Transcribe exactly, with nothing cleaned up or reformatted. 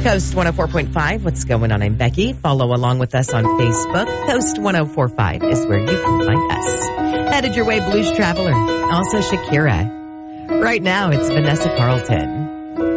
Coast one oh four point five, what's going on? I'm Becky. Follow along with us on Facebook. Coast one oh four point five is where you can find us. Headed your way, Blues Traveler. Also Shakira. Right now, it's Vanessa Carlton.